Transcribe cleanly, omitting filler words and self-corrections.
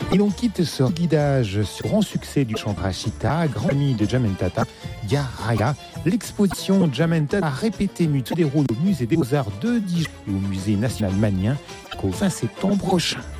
Et l'on quitte ce guidage sur grand succès du Chandrashita, grand ami de Jamantata, Yaraya. L'exposition Jamantata répétée se déroule au musée des Beaux-Arts de Dijon et au musée national Magnien jusqu'au 20 septembre prochain.